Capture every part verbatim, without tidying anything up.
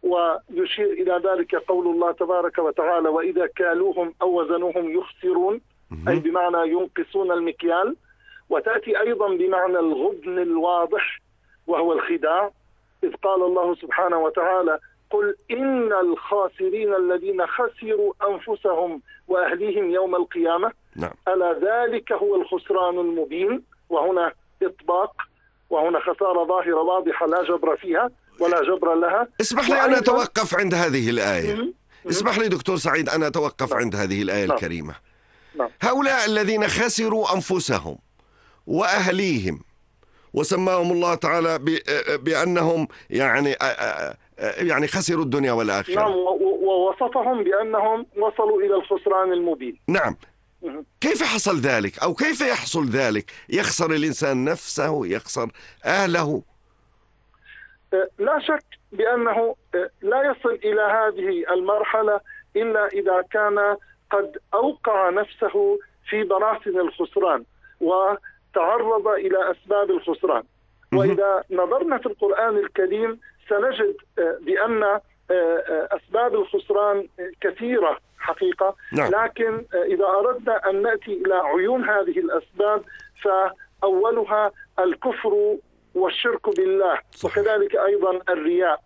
ويشير إلى ذلك قول الله تبارك وتعالى: وإذا كالوهم أو وزنوهم يخسرون، أي بمعنى ينقصون المكيال. وتأتي أيضا بمعنى الغبن الواضح وهو الخداع، إذ قال الله سبحانه وتعالى: قل إن الخاسرين الذين خسروا أنفسهم وأهليهم يوم القيامة. نعم. ألا ذلك هو الخسران المبين. وهنا إطباق، وهنا خسارة ظاهرة واضحة لا جبر فيها ولا جبر لها. اسمح لي أن أتوقف عند هذه الآية. اسمح لي دكتور سعيد أن أتوقف عند هذه الآية نعم. الكريمة. نعم. هؤلاء الذين خسروا أنفسهم وأهليهم، وسماهم الله تعالى بأنهم يعني يعني خسروا الدنيا والآخرة. نعم، ووصفهم بأنهم وصلوا إلى الخسران المبين. نعم. كيف حصل ذلك، أو كيف يحصل ذلك؟ يخسر الإنسان نفسه، يخسر أهله. لا شك بأنه لا يصل إلى هذه المرحلة إلا إذا كان قد أوقع نفسه في براثن الخسران وتعرض إلى أسباب الخسران. وإذا نظرنا في القرآن الكريم سنجد بأن أسباب الخسران كثيرة حقيقة. نعم. لكن إذا أردنا أن نأتي إلى عيون هذه الأسباب فأولها الكفر والشرك بالله، وكذلك أيضا الرياء.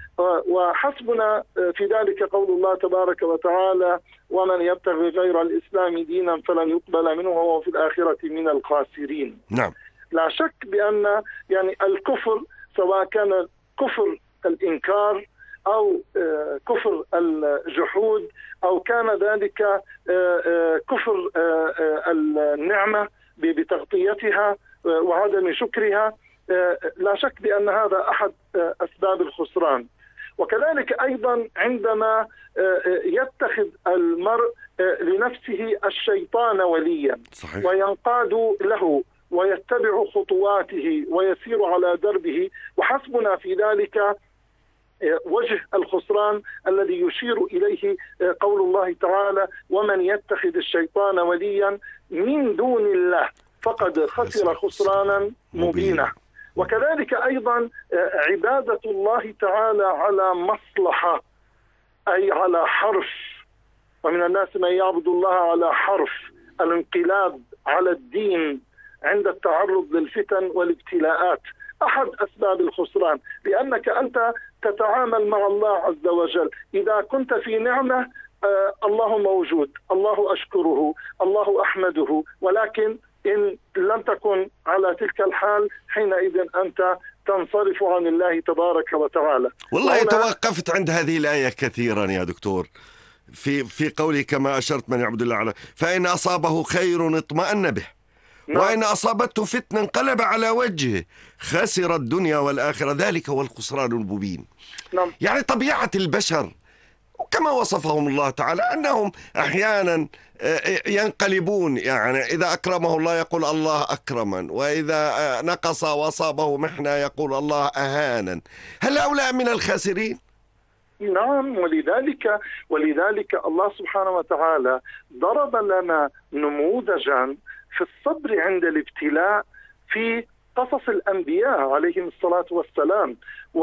وحسبنا في ذلك قول الله تبارك وتعالى: ومن يبتغي غير الإسلام دينا فلن يقبل منه وهو في الآخرة من الخاسرين. نعم. لا شك بأن يعني الكفر، سواء كان كفر الإنكار أو كفر الجحود أو كان ذلك كفر النعمة بتغطيتها وعدم شكرها، لا شك بأن هذا أحد أسباب الخسران. وكذلك أيضا عندما يتخذ المرء لنفسه الشيطان وليا، صحيح. وينقاد له ويتبع خطواته ويسير على دربه، وحسبنا في ذلك وجه الخسران الذي يشير إليه قول الله تعالى: ومن يتخذ الشيطان وليا من دون الله فقد خسر خسرانا مبينا. وكذلك أيضا عبادة الله تعالى على مصلحة، أي على حرف. ومن الناس من يعبد الله على حرف، الانقلاب على الدين عند التعرض للفتن والابتلاءات أحد أسباب الخسران، لأنك أنت تتعامل مع الله عز وجل. إذا كنت في نعمة آه الله موجود، الله أشكره، الله أحمده. ولكن إن لم تكن على تلك الحال حينئذ أنت تنصرف عن الله تبارك وتعالى. والله توقفت عند هذه الآية كثيرا يا دكتور، في في قولي كما أشرت: من يعبد الله على فإن أصابه خير اطمأن به، وإن أصابته فتنة انقلب على وجهه، خسر الدنيا والآخرة، ذلك هو الخسران المبين. نعم. يعني طبيعة البشر كما وصفهم الله تعالى أنهم أحيانا ينقلبون، يعني إذا أكرمه الله يقول الله أكرما، وإذا نقص وأصابه محنة يقول الله أهانا. هل هؤلاء من الخاسرين؟ نعم. ولذلك ولذلك الله سبحانه وتعالى ضرب لنا نموذجا في الصبر عند الابتلاء في قصص الأنبياء عليهم الصلاة والسلام.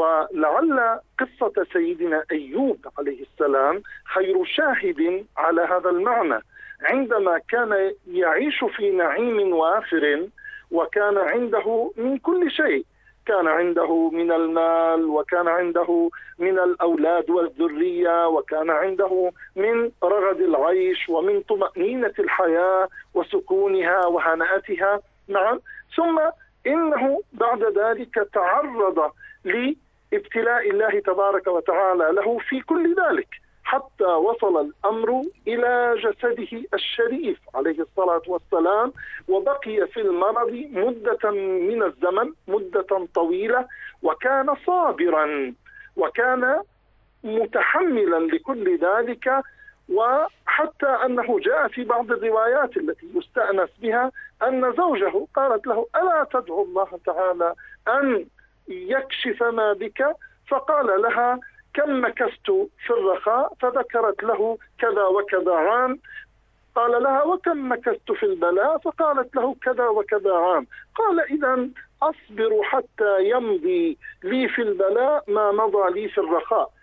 ولعل قصة سيدنا أيوب عليه السلام خير شاهد على هذا المعنى، عندما كان يعيش في نعيم وافر وكان عنده من كل شيء، كان عنده من المال، وكان عنده من الأولاد والذرية، وكان عنده من رغد العيش ومن طمأنينة الحياة وسكونها وهنأتها. نعم. ثم إنه بعد ذلك تعرض لابتلاء الله تبارك وتعالى له في كل ذلك، حتى وصل الأمر إلى جسده الشريف عليه الصلاة والسلام، وبقي في المرض مدة من الزمن، مدة طويلة، وكان صابرا وكان متحملا لكل ذلك. وحتى أنه جاء في بعض الروايات التي يستأنس بها أن زوجه قالت له: ألا تدعو الله تعالى أن يكشف ما بك؟ فقال لها: كم مكثت في الرخاء؟ فذكرت له كذا وكذا عام. قال لها: وكم مكثت في البلاء؟ فقالت له كذا وكذا عام. قال: إذن أصبر حتى يمضي لي في البلاء ما مضى لي في الرخاء.